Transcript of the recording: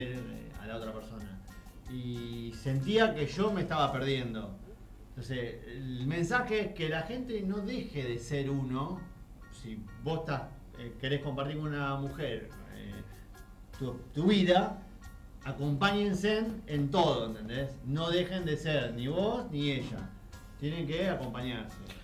a la otra persona. Y sentía que yo me estaba perdiendo. Entonces, el mensaje es que la gente no deje de ser uno. Si vos querés compartir con una mujer tu vida, acompáñense en todo, ¿entendés? No dejen de ser ni vos ni ella. Tienen que acompañarse.